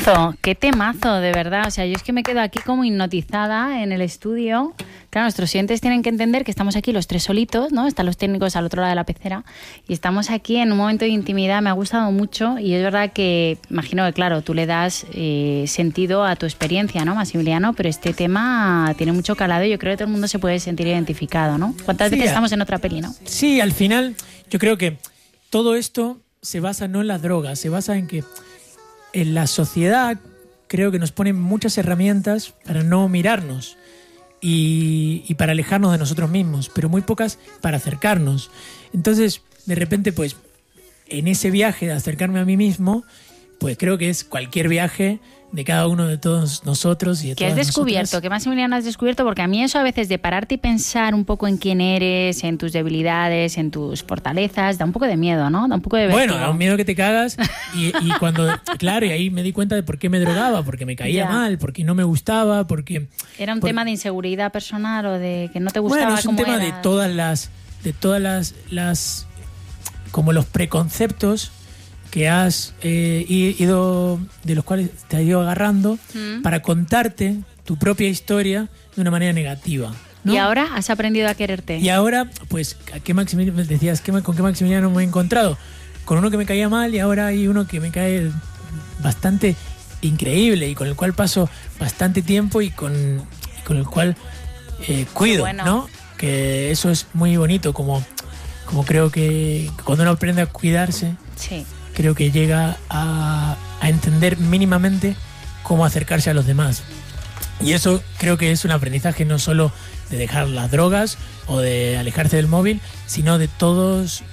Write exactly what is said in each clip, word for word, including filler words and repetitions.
temazo, qué temazo, de verdad. O sea, yo es que me quedo aquí como hipnotizada en el estudio. Claro, nuestros oyentes tienen que entender que estamos aquí los tres solitos, ¿no? Están los técnicos al otro lado de la pecera y estamos aquí en un momento de intimidad. Me ha gustado mucho y es verdad que, imagino que, claro, tú le das eh, sentido a tu experiencia, ¿no, Maximiliano? Pero este tema tiene mucho calado y yo creo que todo el mundo se puede sentir identificado, ¿no? ¿Cuántas sí, veces estamos en otra peli, no? Sí, al final yo creo que todo esto se basa no en las drogas, se basa en que en la sociedad creo que nos ponen muchas herramientas para no mirarnos y, y para alejarnos de nosotros mismos, pero muy pocas para acercarnos. Entonces, de repente, pues, en ese viaje de acercarme a mí mismo, pues creo que es cualquier viaje de cada uno de todos nosotros y de ¿Qué todas has descubierto? nosotras. ¿Qué Maximiliano has descubierto? Porque a mí eso a veces de pararte y pensar un poco en quién eres, en tus debilidades, en tus fortalezas, da un poco de miedo, ¿no? Da un poco de vértigo. Bueno, da un miedo que te cagas y, y cuando, claro, y ahí me di cuenta de por qué me drogaba, porque me caía Ya. mal, porque no me gustaba, porque... ¿Era un por- tema de inseguridad personal o de que no te gustaba Bueno, es un cómo tema eras? de todas las, de todas las, las, como los preconceptos que has eh, ido, de los cuales te has ido agarrando Mm. para contarte tu propia historia de una manera negativa, ¿no? Y ahora has aprendido a quererte. Y ahora, pues, ¿a qué Maximiliano, decías, ¿qué, con qué Maximiliano me he encontrado? Con uno que me caía mal y ahora hay uno que me cae bastante increíble y con el cual paso bastante tiempo y con, y con el cual eh, cuido, bueno. ¿no? Que eso es muy bonito, como, como creo que cuando uno aprende a cuidarse, Sí. creo que llega a, a entender mínimamente cómo acercarse a los demás. Y eso creo que es un aprendizaje no solo de dejar las drogas o de alejarse del móvil, sino de todos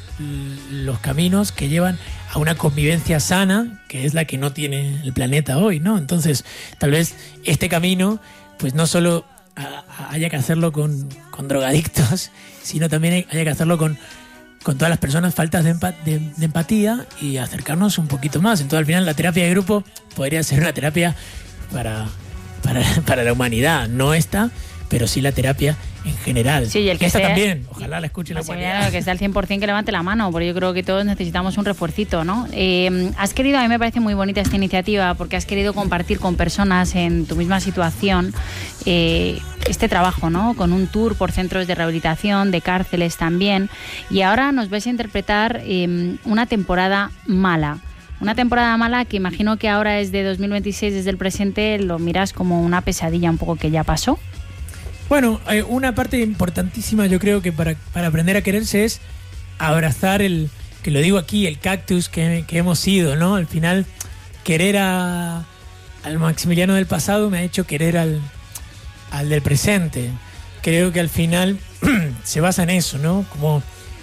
los caminos que llevan a una convivencia sana, que es la que no tiene el planeta hoy, ¿no? Entonces, tal vez este camino, pues no solo a- a- haya que hacerlo con, con drogadictos, sino también haya que hacerlo con con todas las personas faltas de, empa- de, de empatía y acercarnos un poquito más. Entonces, al final, la terapia de grupo podría ser una terapia para, para, para la humanidad. No esta, pero sí la terapia en general. Sí, y el que esta sea- también. Ojalá la escuche la Maximiliano, humanidad. que está al cien por ciento que levante la mano, porque yo creo que todos necesitamos un refuercito, ¿no? Eh, has querido, a mí me parece muy bonita esta iniciativa, porque has querido compartir con personas en tu misma situación eh, este trabajo, ¿no? Con un tour por centros de rehabilitación, de cárceles también. Y ahora nos vais a interpretar eh, una temporada mala. Una temporada mala que imagino que ahora es de dos mil veintiséis, desde el presente, lo miras como una pesadilla un poco que ya pasó. Bueno, eh, una parte importantísima yo creo que para, para aprender a quererse es abrazar el, que lo digo aquí, el cactus que, que hemos sido, ¿no? Al final, querer a, al Maximiliano del pasado me ha hecho querer al, al del presente. Creo que al final se basa en eso, ¿no? Como,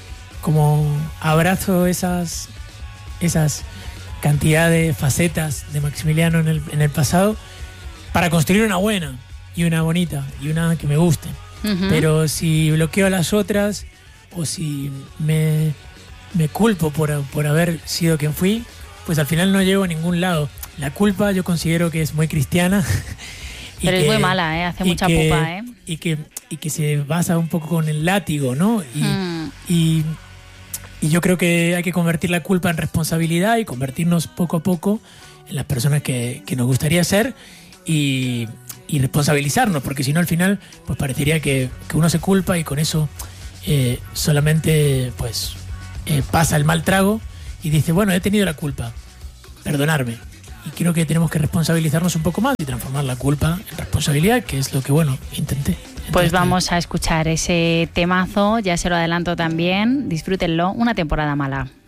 como abrazo esas, esas cantidad de facetas de Maximiliano en el, en el pasado para construir una buena y una bonita y una que me guste. Uh-huh. Pero si bloqueo a las otras o si me, me culpo por, por haber sido quien fui, pues al final no llego a ningún lado. La culpa yo considero que es muy cristiana. y Pero que, es muy mala, ¿eh? Hace y mucha que- pupa, ¿eh? Y que, y que se basa un poco con el látigo, ¿no? Y, Mm. y, y yo creo que hay que convertir la culpa en responsabilidad y convertirnos poco a poco en las personas que, que nos gustaría ser y, y responsabilizarnos, porque si no al final pues parecería que, que uno se culpa y con eso eh, solamente pues eh, pasa el mal trago y dice, bueno, he tenido la culpa, perdonarme. Y creo que tenemos que responsabilizarnos un poco más y transformar la culpa en responsabilidad, que es lo que, bueno, intenté. Pues vamos a escuchar ese temazo, ya se lo adelanto también, disfrútenlo, una temporada mala.